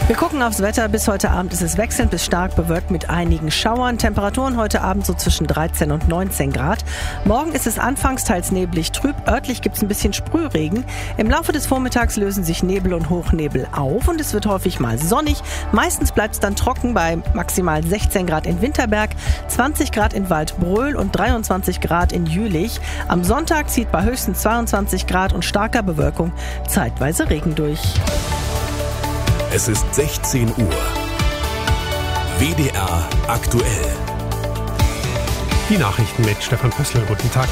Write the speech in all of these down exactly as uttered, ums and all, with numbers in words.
Wir gucken aufs Wetter. Bis heute Abend ist es wechselnd bis stark bewölkt mit einigen Schauern. Temperaturen heute Abend so zwischen dreizehn und neunzehn Grad. Morgen ist es anfangs teils neblig trüb. Örtlich gibt es ein bisschen Sprühregen. Im Laufe des Vormittags lösen sich Nebel und Hochnebel auf und es wird häufig mal sonnig. Meistens bleibt es dann trocken bei maximal sechzehn Grad in Winterberg, zwanzig Grad in Waldbröl und dreiundzwanzig Grad in Jülich. Am Sonntag zieht bei höchstens zweiundzwanzig Grad und starker Bewölkung zeitweise Regen durch. Es ist sechzehn Uhr. W D R aktuell. Die Nachrichten mit Stefan Pössl. Guten Tag.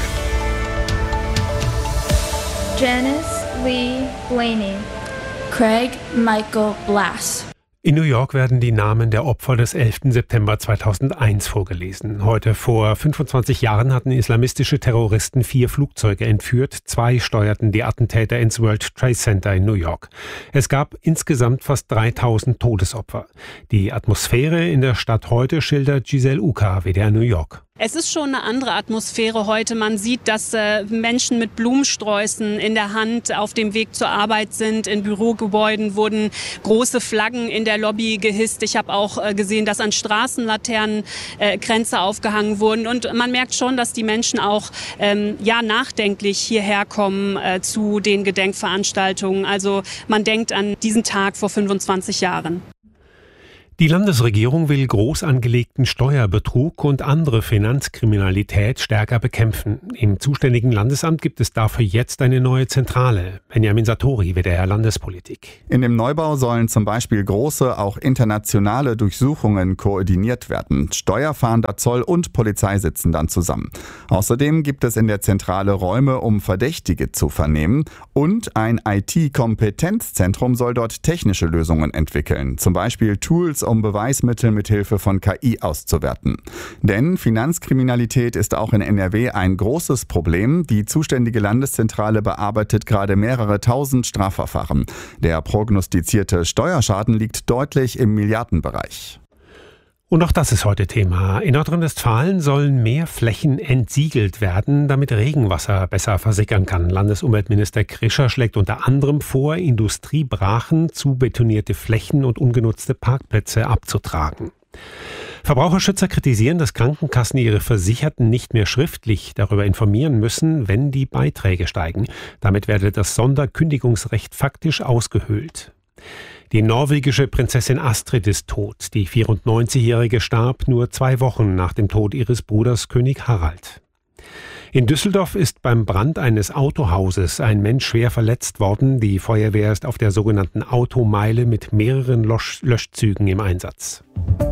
Janice Lee Blaney. Craig Michael Blass. In New York werden die Namen der Opfer des elften September zweitausendeins vorgelesen. Heute vor fünfundzwanzig Jahren hatten islamistische Terroristen vier Flugzeuge entführt. Zwei steuerten die Attentäter ins World Trade Center in New York. Es gab insgesamt fast dreitausend Todesopfer. Die Atmosphäre in der Stadt heute schildert Giselle Uka, W D R New York. Es ist schon eine andere Atmosphäre heute. Man sieht, dass äh, Menschen mit Blumensträußen in der Hand auf dem Weg zur Arbeit sind. In Bürogebäuden wurden große Flaggen in der Lobby gehisst. Ich habe auch äh, gesehen, dass an Straßenlaternen äh, Kränze aufgehangen wurden. Und man merkt schon, dass die Menschen auch ähm, ja nachdenklich hierher kommen äh, zu den Gedenkveranstaltungen. Also man denkt an diesen Tag vor fünfundzwanzig Jahren. Die Landesregierung will groß angelegten Steuerbetrug und andere Finanzkriminalität stärker bekämpfen. Im zuständigen Landesamt gibt es dafür jetzt eine neue Zentrale. Benjamin Satori, W D R Landespolitik. In dem Neubau sollen zum Beispiel große, auch internationale Durchsuchungen koordiniert werden. Steuerfahnder, Zoll und Polizei sitzen dann zusammen. Außerdem gibt es in der Zentrale Räume, um Verdächtige zu vernehmen. Und ein I T-Kompetenzzentrum soll dort technische Lösungen entwickeln. Zum Beispiel Tools, um Beweismittel mit Hilfe von K I auszuwerten. Denn Finanzkriminalität ist auch in N R W ein großes Problem. Die zuständige Landeszentrale bearbeitet gerade mehrere tausend Strafverfahren. Der prognostizierte Steuerschaden liegt deutlich im Milliardenbereich. Und auch das ist heute Thema. In Nordrhein-Westfalen sollen mehr Flächen entsiegelt werden, damit Regenwasser besser versickern kann. Landesumweltminister Krischer schlägt unter anderem vor, Industriebrachen, zubetonierte Flächen und ungenutzte Parkplätze abzutragen. Verbraucherschützer kritisieren, dass Krankenkassen ihre Versicherten nicht mehr schriftlich darüber informieren müssen, wenn die Beiträge steigen. Damit werde das Sonderkündigungsrecht faktisch ausgehöhlt. Die norwegische Prinzessin Astrid ist tot. Die vierundneunzigjährige starb nur zwei Wochen nach dem Tod ihres Bruders König Harald. In Düsseldorf ist beim Brand eines Autohauses ein Mensch schwer verletzt worden. Die Feuerwehr ist auf der sogenannten Automeile mit mehreren Lösch- Löschzügen im Einsatz.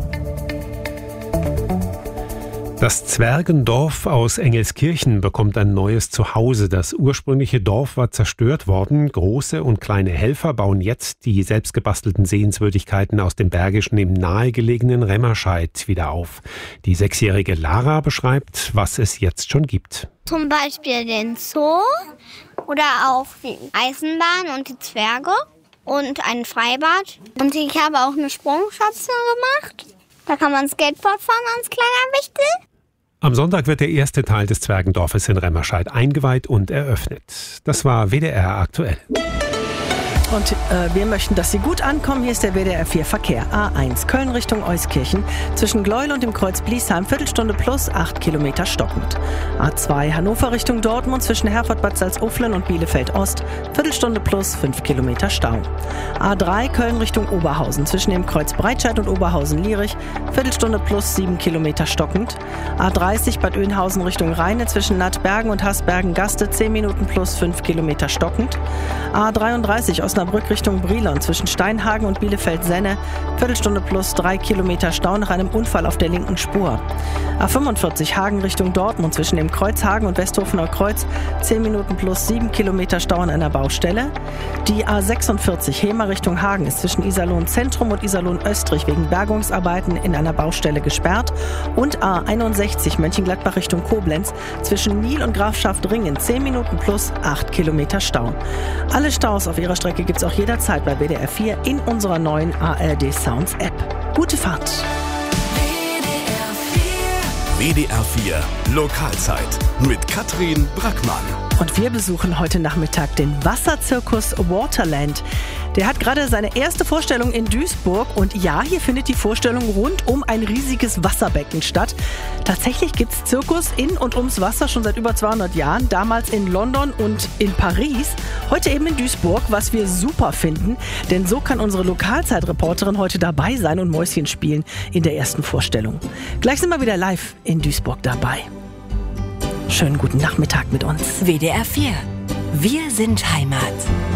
Das Zwergendorf aus Engelskirchen bekommt ein neues Zuhause. Das ursprüngliche Dorf war zerstört worden. Große und kleine Helfer bauen jetzt die selbstgebastelten Sehenswürdigkeiten aus dem Bergischen im nahegelegenen Remmerscheid wieder auf. Die sechsjährige Lara beschreibt, was es jetzt schon gibt. Zum Beispiel den Zoo oder auch die Eisenbahn und die Zwerge und ein Freibad. Und ich habe auch eine Sprungschanze gemacht. Da kann man Skateboard fahren als kleiner Wichtel. Am Sonntag wird der erste Teil des Zwergendorfes in Remmerscheid eingeweiht und eröffnet. Das war W D R aktuell. Und äh, wir möchten, dass Sie gut ankommen. Hier ist der W D R vier Verkehr. A eins Köln Richtung Euskirchen. Zwischen Gleuel und dem Kreuz Bliesheim Viertelstunde plus acht Kilometer stockend. A zwei Hannover Richtung Dortmund zwischen Herford-Bad Salzuflen und Bielefeld Ost. Viertelstunde plus fünf Kilometer Stau. A drei Köln Richtung Oberhausen zwischen dem Kreuz Breitscheid und Oberhausen-Lierich. Viertelstunde plus sieben Kilometer stockend. A dreißig Bad Oeynhausen Richtung Rheine zwischen Nattbergen und Hasbergen-Gaste zehn Minuten plus fünf Kilometer stockend. A dreiunddreißig Osnabrück Richtung Brilon zwischen Steinhagen und Bielefeld-Senne. Viertelstunde plus drei Kilometer Stau nach einem Unfall auf der linken Spur. A fünfundvierzig Hagen Richtung Dortmund zwischen dem Kreuz Hagen und Westhofener Kreuz. zehn Minuten plus sieben Kilometer Stau an einer Baustelle. Die A sechsundvierzig Hemer Richtung Hagen ist zwischen Iserlohn Zentrum und Iserlohn Österich wegen Bergungsarbeiten in einer Baustelle gesperrt. Und A einundsechzig Mönchengladbach Richtung Koblenz zwischen Niel und Grafschaft Ringen. zehn Minuten plus acht Kilometer Stau. Alle Staus auf ihrer Strecke gibt es auch jederzeit bei W D R vier in unserer neuen A R D Sounds App. Gute Fahrt! W D R vier Lokalzeit mit Katrin Brackmann. Und wir besuchen heute Nachmittag den Wasserzirkus Waterland. Der hat gerade seine erste Vorstellung in Duisburg und ja, hier findet die Vorstellung rund um ein riesiges Wasserbecken statt. Tatsächlich gibt's Zirkus in und ums Wasser schon seit über zweihundert Jahren, damals in London und in Paris, heute eben in Duisburg, was wir super finden, denn so kann unsere Lokalzeitreporterin heute dabei sein und Mäuschen spielen in der ersten Vorstellung. Gleich sind wir wieder live in Duisburg dabei. Schönen guten Nachmittag mit uns. W D R vier. Wir sind Heimat.